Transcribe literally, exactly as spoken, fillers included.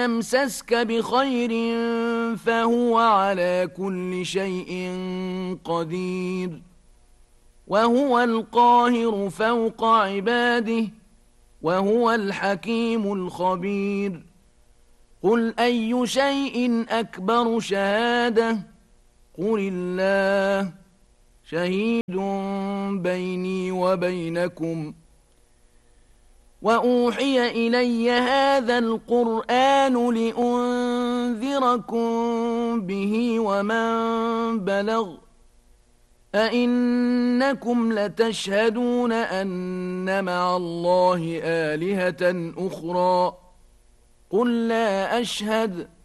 يمسسك بخير فهو على كل شيء قدير وهو القاهر فوق عباده وهو الحكيم الخبير قل أي شيء أكبر شهادة قل الله شهيد بيني وبينكم وأوحي إلي هذا القرآن لأنذركم به ومن بلغ أئنكم لتشهدون أن مع الله آلهة أخرى قل لا أشهد